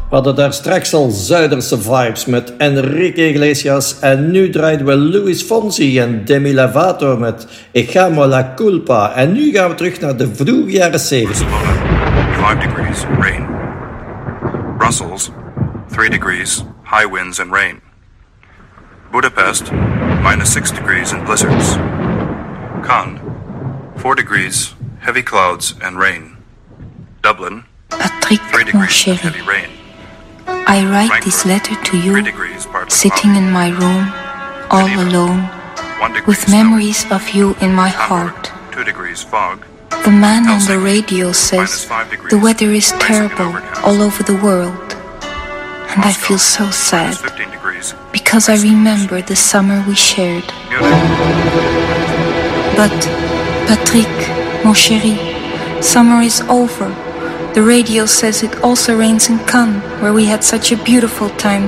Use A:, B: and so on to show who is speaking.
A: We hadden daar straks al Zuiderse vibes met Enrique Iglesias en nu draaiden we Luis Fonsi en Demi Lovato met Echamo la Culpa. En nu gaan we terug naar de vroege jaren 70.
B: Barcelona, 5 degrees, rain. Brussels, 3 degrees, high winds and rain. Budapest, -6 degrees and blizzards. Cannes, 4 degrees, heavy clouds and rain. Dublin,
C: Patrick,
B: 3
C: mon
B: degrees and
C: chéri,
B: heavy rain.
C: I write this letter to
B: 3
C: you,
B: degrees, partly
C: sitting in my room, all
B: Geneva,
C: alone,
B: 1 degree
C: with
B: snow.
C: memories of you in my
B: Hamburg,
C: heart.
B: 2 degrees fog.
C: The man on the
B: Helsinki,
C: radio says
B: -5 degrees,
C: the weather is
B: icing and
C: terrible
B: overcast.
C: all over the world. And I
B: Moscow,
C: feel so sad
B: -15 degrees.
C: because I remember the summer we shared.
B: Munich,
C: But, Patrick, mon chéri, summer is over. The radio says it also rains in Cannes, where we had such a beautiful time